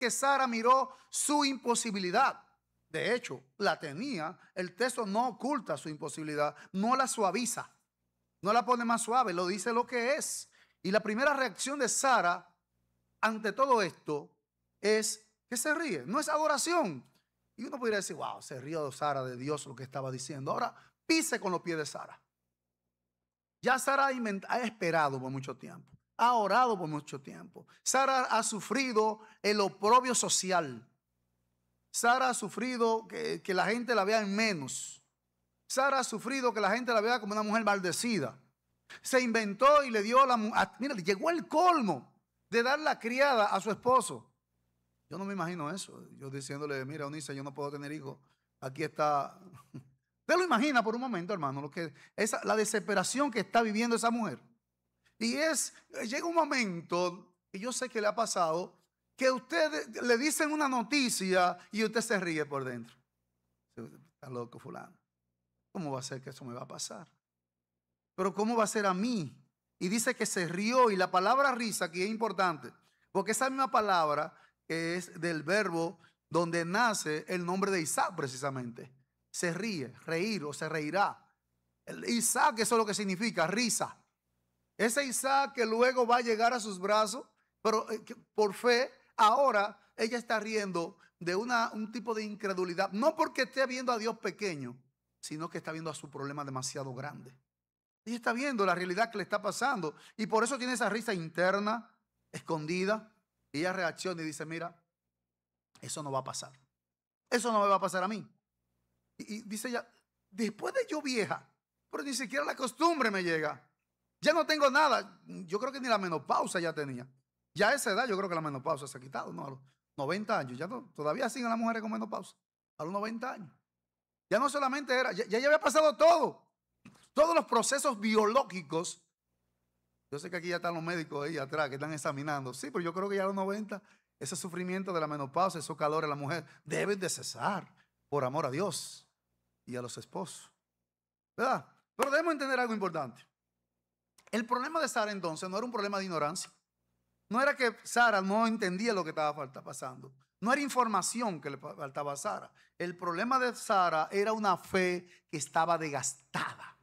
que Sara miró su imposibilidad. De hecho, la tenía. El texto no oculta su imposibilidad, no la suaviza, no la pone más suave, lo dice lo que es. Y la primera reacción de Sara ante todo esto es que se ríe, no es adoración. Y uno podría decir, wow, se rió Sara de Dios lo que estaba diciendo. Ahora pise con los pies de Sara. Ya Sara ha esperado por mucho tiempo, ha orado por mucho tiempo. Sara ha sufrido el oprobio social. Sara ha sufrido que la gente la vea en menos. Sara ha sufrido que la gente la vea como una mujer maldecida. Se inventó y le dio mira, llegó el colmo de dar la criada a su esposo. Yo no me imagino eso. Yo diciéndole, mira, Eunice, yo no puedo tener hijos. Aquí está. Usted lo imagina por un momento, hermano, la desesperación que está viviendo esa mujer. Y llega un momento, y yo sé que le ha pasado, que usted le dicen una noticia y usted se ríe por dentro. Está loco fulano. ¿Cómo va a ser que eso me va a pasar? Pero ¿cómo va a ser a mí? Y dice que se rió, y la palabra risa aquí es importante, porque esa misma palabra es del verbo donde nace el nombre de Isaac precisamente. Se ríe, reír o se reirá. Isaac, eso es lo que significa, risa. Ese Isaac que luego va a llegar a sus brazos, pero por fe, ahora ella está riendo de un tipo de incredulidad. No porque esté viendo a Dios pequeño, sino que está viendo a su problema demasiado grande. Ella está viendo la realidad que le está pasando. Y por eso tiene esa risa interna, escondida. Y ella reacciona y dice, mira, eso no va a pasar. Eso no me va a pasar a mí. Y dice ella, después de yo vieja, pero ni siquiera la costumbre me llega. Ya no tengo nada. Yo creo que ni la menopausa ya tenía. Ya a esa edad yo creo que la menopausa se ha quitado, ¿no? A los 90 años. Ya no, todavía siguen las mujeres con menopausa. A los 90 años. Ya no solamente era, ya había pasado todo. Todos los procesos biológicos. Yo sé que aquí ya están los médicos ahí atrás que están examinando. Sí, pero yo creo que ya a los 90, ese sufrimiento de la menopausa, esos calores de la mujer, deben de cesar por amor a Dios y a los esposos. ¿Verdad? Pero debemos entender algo importante. El problema de Sara entonces no era un problema de ignorancia. No era que Sara no entendía lo que estaba pasando. No era información que le faltaba a Sara. El problema de Sara era una fe que estaba desgastada.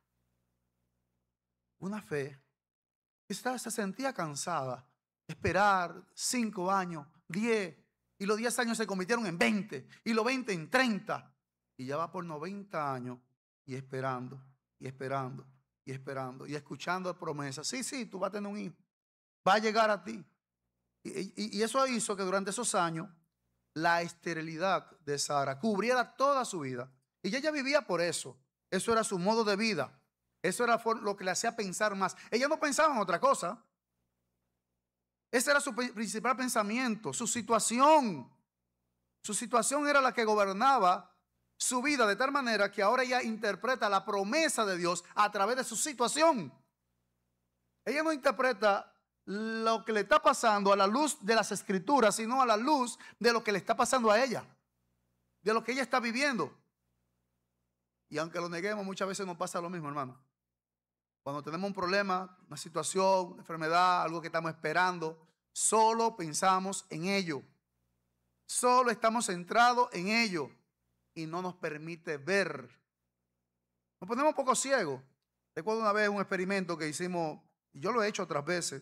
Una fe que se sentía cansada. Esperar 5 años, 10. Y los 10 años se convirtieron en 20. Y los 20 en 30. Y ya va por 90 años y esperando, y esperando, y esperando, y escuchando promesas. Sí, tú vas a tener un hijo. Va a llegar a ti. Y eso hizo que durante esos años la esterilidad de Sara cubriera toda su vida. Y ella vivía por eso. Eso era su modo de vida. Eso era lo que le hacía pensar más. Ella no pensaba en otra cosa. Ese era su principal pensamiento, su situación. Su situación era la que gobernaba su vida, de tal manera que ahora ella interpreta la promesa de Dios a través de su situación. Ella no interpreta lo que le está pasando a la luz de las escrituras, sino a la luz de lo que le está pasando a ella, de lo que ella está viviendo. Y aunque lo neguemos, muchas veces nos pasa lo mismo, hermano. Cuando tenemos un problema, una situación, una enfermedad, algo que estamos esperando, solo pensamos en ello. Solo estamos centrados en ello y no nos permite ver. Nos ponemos un poco ciegos. Recuerdo una vez un experimento que hicimos, y yo lo he hecho otras veces,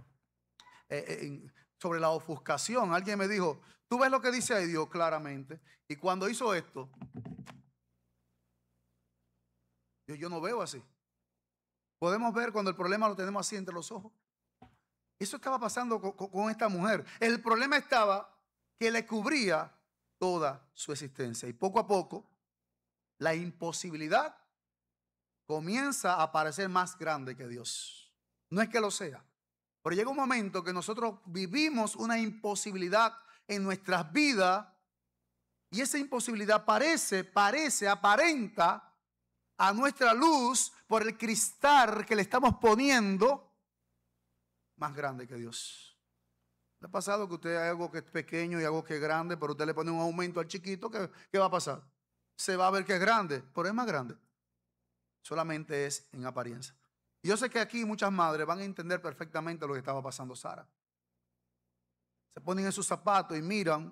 sobre la ofuscación. Alguien me dijo, tú ves lo que dice ahí Dios claramente. Y cuando hizo esto, yo no veo así. Podemos ver cuando el problema lo tenemos así entre los ojos. Eso estaba pasando con esta mujer. El problema estaba que le cubría toda su existencia. Y poco a poco, la imposibilidad comienza a parecer más grande que Dios. No es que lo sea, pero llega un momento que nosotros vivimos una imposibilidad en nuestras vidas y esa imposibilidad aparenta a nuestra luz por el cristal que le estamos poniendo más grande que Dios. ¿Le ha pasado que usted hay algo que es pequeño y algo que es grande, pero usted le pone un aumento al chiquito? ¿Qué va a pasar? Se va a ver que es grande, pero es más grande. Solamente es en apariencia. Yo sé que aquí muchas madres van a entender perfectamente lo que estaba pasando Sara. se ponen en sus zapatos y miran